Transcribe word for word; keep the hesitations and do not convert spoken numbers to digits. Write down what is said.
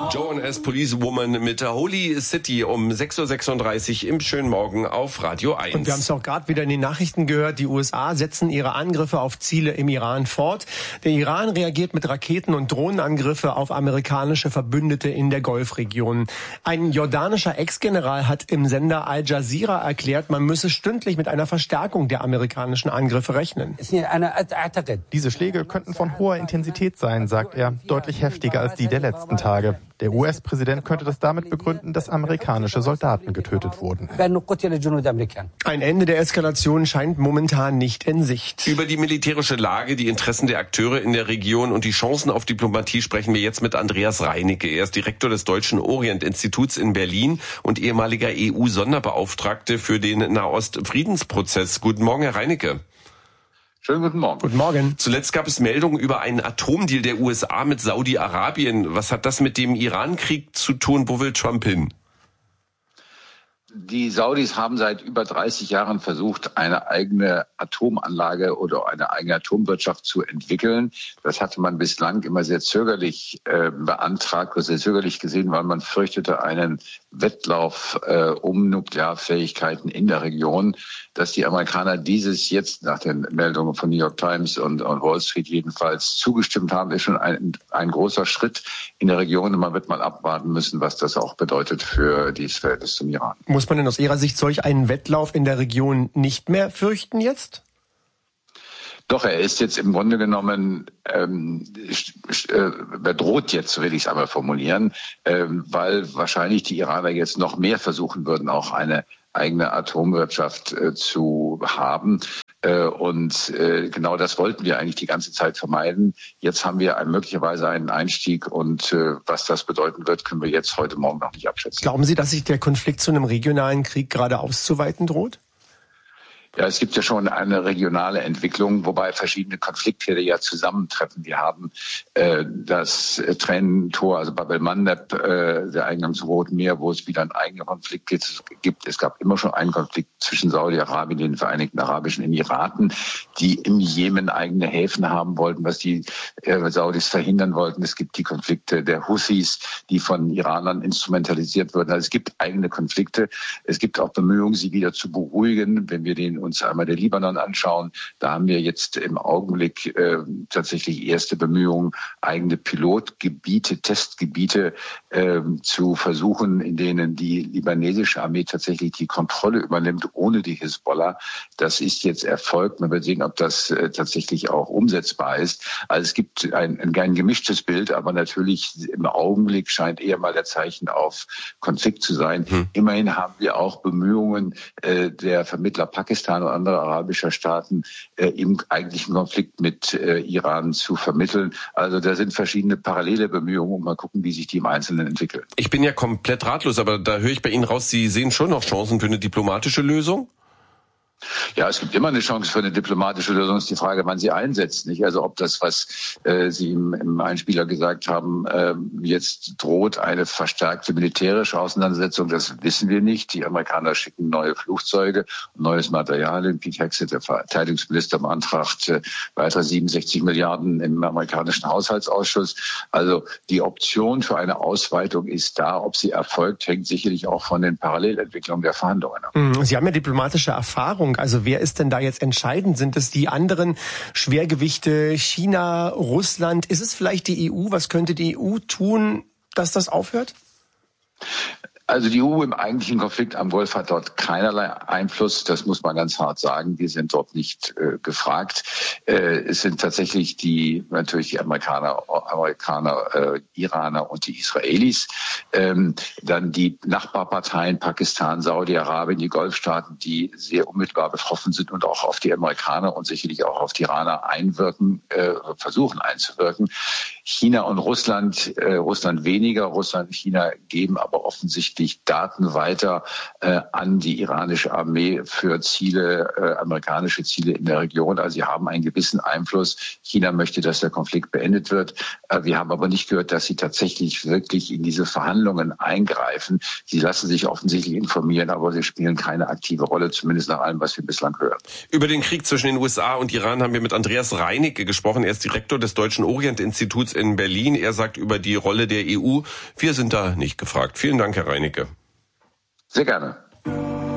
Joan as Policewoman mit der Holy City um sechs Uhr sechsunddreißig im schönen Morgen auf Radio eins. Und wir haben es auch gerade wieder in den Nachrichten gehört, die U S A setzen ihre Angriffe auf Ziele im Iran fort. Der Iran reagiert mit Raketen- und Drohnenangriffe auf amerikanische Verbündete in der Golfregion. Ein jordanischer Ex-General hat im Sender Al Jazeera erklärt, man müsse stündlich mit einer Verstärkung der amerikanischen Angriffe rechnen. Diese Schläge könnten von hoher Intensität sein, sagt er, deutlich heftiger als die der letzten Tage. Der U S-Präsident könnte das damit begründen, dass amerikanische Soldaten getötet wurden. Ein Ende der Eskalation scheint momentan nicht in Sicht. Über die militärische Lage, die Interessen der Akteure in der Region und die Chancen auf Diplomatie sprechen wir jetzt mit Andreas Reinicke. Er ist Direktor des Deutschen Orient-Instituts in Berlin und ehemaliger E U-Sonderbeauftragte für den Nahost-Friedensprozess. Guten Morgen, Herr Reinicke. Schönen guten Morgen. Guten Morgen. Zuletzt gab es Meldungen über einen Atomdeal der U S A mit Saudi-Arabien. Was hat das mit dem Iran-Krieg zu tun? Wo will Trump hin? Die Saudis haben seit über dreißig Jahren versucht, eine eigene Atomanlage oder eine eigene Atomwirtschaft zu entwickeln. Das hatte man bislang immer sehr zögerlich äh, beantragt oder sehr zögerlich gesehen, weil man fürchtete einen Wettlauf äh, um Nuklearfähigkeiten in der Region. Dass die Amerikaner dieses jetzt nach den Meldungen von New York Times und, und Wall Street jedenfalls zugestimmt haben, ist schon ein, ein großer Schritt in der Region. Und man wird mal abwarten müssen, was das auch bedeutet für dieses Verhältnis zum Iran. Muss man denn aus Ihrer Sicht solch einen Wettlauf in der Region nicht mehr fürchten jetzt? Doch, er ist jetzt im Grunde genommen, ähm, äh, bedroht jetzt, will ich es einmal formulieren, ähm, weil wahrscheinlich die Iraner jetzt noch mehr versuchen würden, auch eine eigene Atomwirtschaft äh, zu haben. Äh, und äh, genau das wollten wir eigentlich die ganze Zeit vermeiden. Jetzt haben wir ein, möglicherweise einen Einstieg und äh, was das bedeuten wird, können wir jetzt heute Morgen noch nicht abschätzen. Glauben Sie, dass sich der Konflikt zu einem regionalen Krieg gerade auszuweiten droht? Ja, es gibt ja schon eine regionale Entwicklung, wobei verschiedene Konfliktherde ja zusammentreffen. Wir haben äh, das äh, Tränentor, also Bab el-Mandeb, äh, der Eingang zum Roten Meer, wo es wieder einen eigenen Konflikt gibt. Es gab immer schon einen Konflikt zwischen Saudi-Arabien, den Vereinigten Arabischen Emiraten, die im Jemen eigene Häfen haben wollten, was die äh, Saudis verhindern wollten. Es gibt die Konflikte der Houthis, die von Iranern instrumentalisiert wurden. Also es gibt eigene Konflikte. Es gibt auch Bemühungen, sie wieder zu beruhigen, wenn wir den uns einmal den Libanon anschauen. Da haben wir jetzt im Augenblick äh, tatsächlich erste Bemühungen, eigene Pilotgebiete, Testgebiete äh, zu versuchen, in denen die libanesische Armee tatsächlich die Kontrolle übernimmt, ohne die Hisbollah. Das ist jetzt erfolgt. Man wird sehen, ob das äh, tatsächlich auch umsetzbar ist. Also es gibt ein, ein, ein gemischtes Bild, aber natürlich im Augenblick scheint eher mal der Zeichen auf Konflikt zu sein. Hm. Immerhin haben wir auch Bemühungen äh, der Vermittler Pakistan und andere arabischer Staaten äh, im eigentlichen Konflikt mit äh, Iran zu vermitteln. Also da sind verschiedene parallele Bemühungen und mal gucken, wie sich die im Einzelnen entwickeln. Ich bin ja komplett ratlos, aber da höre ich bei Ihnen raus, Sie sehen schon noch Chancen für eine diplomatische Lösung? Ja, es gibt immer eine Chance für eine diplomatische Lösung. Es ist die Frage, wann sie einsetzt. Nicht? Also ob das, was äh, Sie im, im Einspieler gesagt haben, äh, jetzt droht eine verstärkte militärische Auseinandersetzung, das wissen wir nicht. Die Amerikaner schicken neue Flugzeuge und neues Material. Pete Hegseth, der Verteidigungsminister, beantragt äh, weitere siebenundsechzig Milliarden im amerikanischen Haushaltsausschuss. Also die Option für eine Ausweitung ist da. Ob sie erfolgt, hängt sicherlich auch von den Parallelentwicklungen der Verhandlungen ab. Sie haben ja diplomatische Erfahrung. Also wer ist denn da jetzt entscheidend? Sind es die anderen Schwergewichte, China, Russland? Ist es vielleicht die E U? Was könnte die E U tun, dass das aufhört? Also die E U im eigentlichen Konflikt am Golf hat dort keinerlei Einfluss. Das muss man ganz hart sagen. Wir sind dort nicht äh, gefragt. Äh, es sind tatsächlich die natürlich die Amerikaner, Amerikaner, äh, Iraner und die Israelis. Ähm, dann die Nachbarparteien Pakistan, Saudi-Arabien, die Golfstaaten, die sehr unmittelbar betroffen sind und auch auf die Amerikaner und sicherlich auch auf die Iraner einwirken, äh, versuchen einzuwirken. China und Russland, äh, Russland weniger. Russland und China geben aber offensichtlich Daten weiter äh, an die iranische Armee für Ziele, äh, amerikanische Ziele in der Region. Also sie haben einen gewissen Einfluss. China möchte, dass der Konflikt beendet wird. Äh, wir haben aber nicht gehört, dass sie tatsächlich wirklich in diese Verhandlungen eingreifen. Sie lassen sich offensichtlich informieren, aber sie spielen keine aktive Rolle, zumindest nach allem, was wir bislang hören. Über den Krieg zwischen den U S A und Iran haben wir mit Andreas Reinicke gesprochen. Er ist Direktor des Deutschen Orient-Instituts in Berlin. Er sagt über die Rolle der E U, wir sind da nicht gefragt. Vielen Dank, Herr Reinicke. Sehr gerne.